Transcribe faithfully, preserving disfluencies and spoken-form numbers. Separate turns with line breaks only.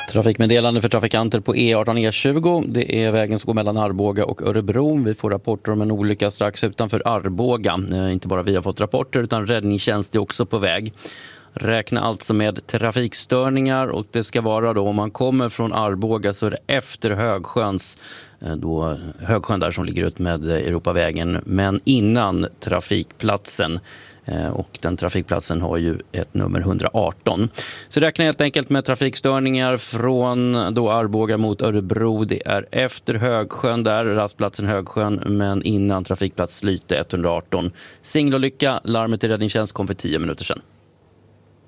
Trafikmeddelande för trafikanter på E arton E tjugo. Det är vägen som går mellan Arboga och Örebro. Vi får rapporter om en olycka strax utanför Arboga. Inte bara vi har fått rapporter utan räddningstjänst är också på väg. Räkna alltså med trafikstörningar, och det ska vara då om man kommer från Arboga så är det efter Högsjöns, då Högsjön där som ligger ut med Europavägen, men innan trafikplatsen. Och den trafikplatsen har ju ett nummer ett ett åtta. Så räkna helt enkelt med trafikstörningar från då Arboga mot Örebro. Det är efter Högsjön där, rastplatsen Högsjön, men innan trafikplats Slyte ett ett åtta. Singlolycka, larmet till räddningstjänst kom för tio minuter sedan.